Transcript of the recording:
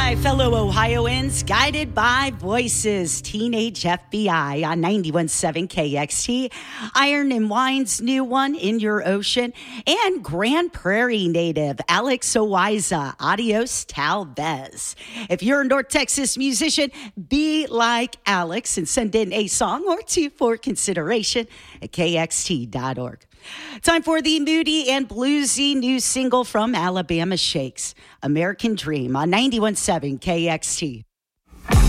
Hi, fellow Ohioans, guided by voices, Teenage FBI on 91.7 KXT, Iron and Wine's new one, In Your Ocean, and Grand Prairie native Alex Oiza, Adios Talvez. If you're a North Texas musician, be like Alex and send in a song or two for consideration at kxt.org. Time for the moody and bluesy new single from Alabama Shakes, American Dream on 91.7 KXT.